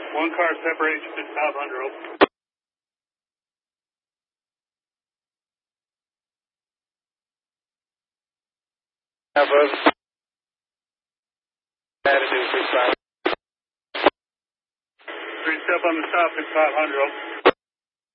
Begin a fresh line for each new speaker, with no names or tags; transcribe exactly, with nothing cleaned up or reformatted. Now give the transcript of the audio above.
One car separation to five hundred.
Have us. Attitude six five.
Three step on the stop at five hundred.